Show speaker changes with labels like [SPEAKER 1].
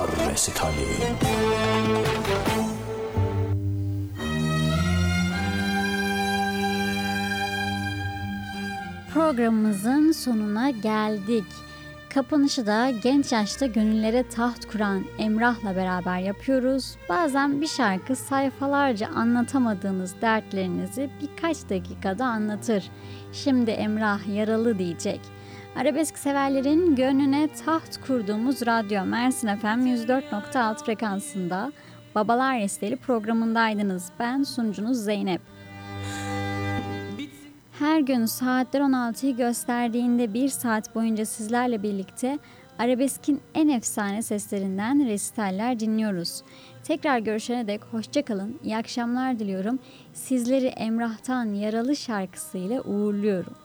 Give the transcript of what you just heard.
[SPEAKER 1] Gitar Resitali.
[SPEAKER 2] Programımızın sonuna geldik. Kapanışı da genç yaşta gönüllere taht kuran Emrah'la beraber yapıyoruz. Bazen bir şarkı sayfalarca anlatamadığınız dertlerinizi birkaç dakikada anlatır. Şimdi Emrah yaralı diyecek. Arabesk severlerin gönlüne taht kurduğumuz radyo Mersin FM 104.6 frekansında Babalar Listeli programındaydınız. Ben sunucunuz Zeynep. Her gün saatler 16'yı gösterdiğinde 1 saat boyunca sizlerle birlikte arabeskin en efsane seslerinden resitaller dinliyoruz. Tekrar görüşene dek hoşça kalın, iyi akşamlar diliyorum. Sizleri Emrah'tan Yaralı şarkısıyla uğurluyorum.